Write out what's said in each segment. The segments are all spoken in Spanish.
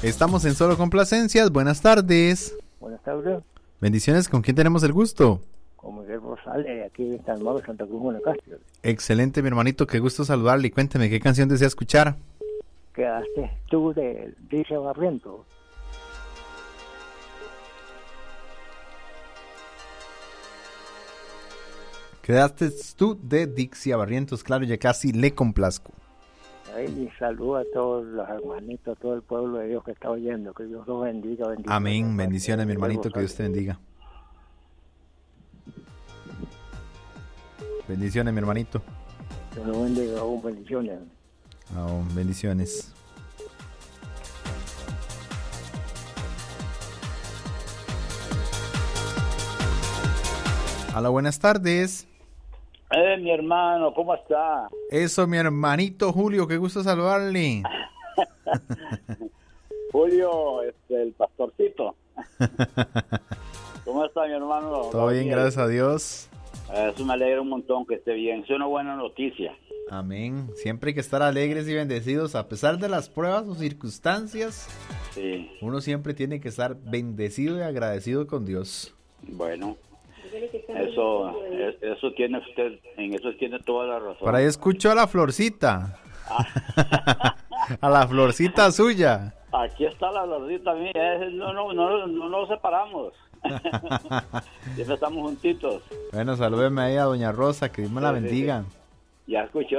Estamos en Solo Complacencias. Buenas tardes. Buenas tardes. Bendiciones. ¿Con quién tenemos el gusto? Con Miguel Rosales, aquí de San Mauro, Santa Cruz, Guanacaste. Excelente, mi hermanito. Qué gusto saludarle. Y cuénteme, ¿qué canción desea escuchar? Quedaste tú de Dixia Barrientos. Quedaste tú de Dixia Barrientos. Claro, ya casi le complazco. Y saludo a todos los hermanitos, a todo el pueblo de Dios que está oyendo. Que Dios los bendiga. Amén. Bendiciones, mi hermanito. Que Dios te bendiga. Bendiciones, mi hermanito. Dios los bendiga. Bendiciones. Bendiciones. Hola, buenas tardes. Mi hermano, ¿cómo está? Eso, mi hermanito Julio, qué gusto saludarle. Julio, el pastorcito. ¿Cómo está, mi hermano? Todo bien, gracias a Dios. Eso me alegra un montón que esté bien. Es una buena noticia. Amén. Siempre hay que estar alegres y bendecidos a pesar de las pruebas o circunstancias. Sí. Uno siempre tiene que estar bendecido y agradecido con Dios. Bueno, eso tiene usted, en eso tiene toda la razón. Por ahí escucho a la Florcita. A la Florcita suya. Aquí está la Florcita mía. No nos separamos. Siempre estamos juntitos. Bueno, salúdeme ahí a doña Rosa, que Dios me la bendiga. Sí. Ya escuchó.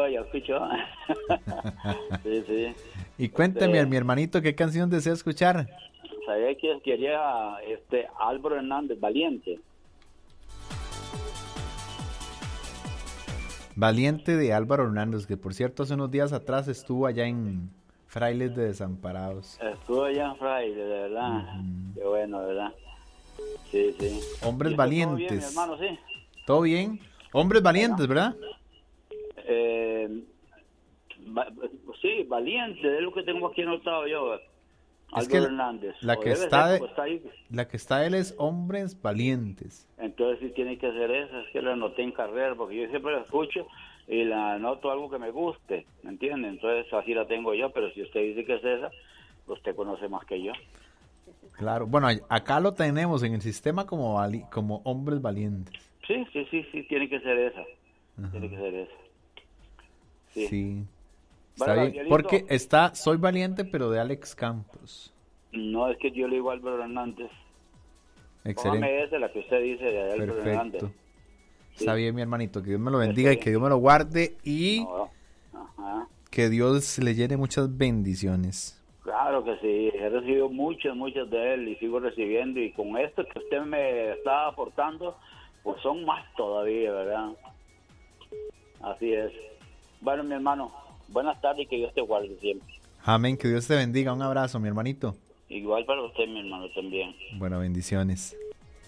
Sí. Y cuénteme, mi hermanito, ¿qué canción desea escuchar? Sabía que quería Álvaro Hernández, Valiente. Valiente de Álvaro Hernández, que por cierto hace unos días atrás estuvo allá en Frailes de Desamparados. Estuvo allá en Frailes, de verdad. Qué bueno, de verdad. Sí. Hombres valientes. ¿Todo bien, mi hermano? Sí. ¿Todo bien? Hombres valientes, ¿verdad? Sí, Valiente, es lo que tengo aquí anotado yo. Es que Hernández. La que está él es Hombres Valientes. Entonces sí tiene que ser esa, es que la anoté en carrera, porque yo siempre la escucho y la anoto algo que me guste, ¿me entiende? Entonces así la tengo yo, pero si usted dice que es esa, usted conoce más que yo. Claro, bueno, acá lo tenemos en el sistema como Hombres Valientes. Sí, tiene que ser esa. Ajá. Tiene que ser esa. Sí. Bueno, Está bien, porque está Soy Valiente, pero de Alex Campos. No, es que yo le digo Álvaro Hernández. Excelente. Póngame esa, la que usted dice de Álvaro Hernández. Sí. Está bien, mi hermanito, que Dios me lo bendiga y que Dios me lo guarde y que Dios le llene muchas bendiciones. Claro que sí, he recibido muchas de él y sigo recibiendo, y con esto que usted me está aportando, pues son más todavía, ¿verdad? Así es. Bueno, mi hermano, buenas tardes y que Dios te guarde siempre. Amén, que Dios te bendiga. Un abrazo, mi hermanito. Igual para usted, mi hermano, también. Bueno, bendiciones.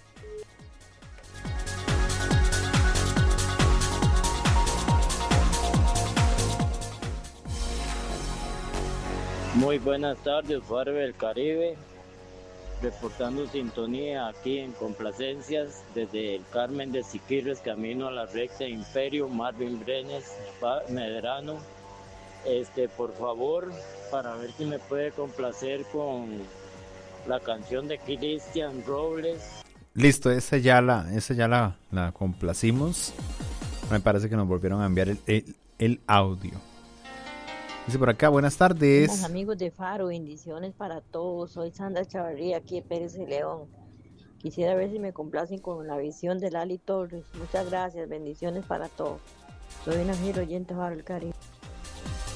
Muy buenas tardes, Faro del Caribe, reportando sintonía aquí en Complacencias desde el Carmen de Siquirres, camino a la recta Imperio, Marvin Brenes, Medrano. Por favor, para ver si me puede complacer con la canción de Cristian Robles. Listo, esa ya la complacimos. Me parece que nos volvieron a enviar el audio. Dice por acá, buenas tardes. Somos amigos de Faro, bendiciones para todos. Soy Sandra Chavarría, aquí de Pérez de León. Quisiera ver si me complacen con la visión de Lali Torres. Muchas gracias, bendiciones para todos. Soy una fiel oyente de Faro del Caribe.